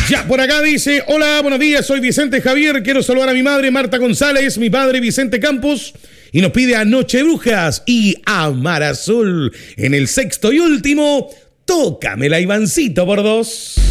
Ya, por acá dice, hola, buenos días, soy Vicente Javier, quiero saludar a mi madre Marta González, mi padre Vicente Campos, y nos pide a Noche Brujas y a Mar Azul. En el sexto y último, tócamela, Ivancito, por 2.